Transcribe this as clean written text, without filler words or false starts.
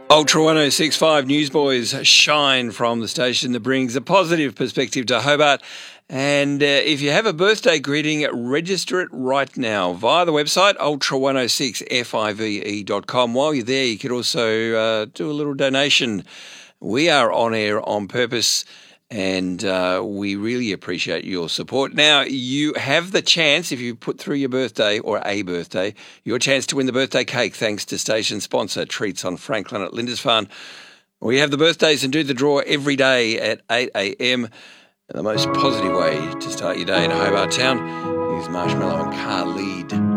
Ultra 1065 Newsboys shine from the station that brings a positive perspective to Hobart. And if you have a birthday greeting, register it right now via the website ultra106five.com. While you're there, you could also do a little donation. We are on air on purpose, and we really appreciate your support. Now, you have the chance, if you put through your birthday or a birthday, your chance to win the birthday cake thanks to station sponsor Treats on Franklin at Lindisfarne. We have the birthdays and do the draw every day at 8 a.m. And the most positive way to start your day in Hobart Town is Marshmallow and Car Lead.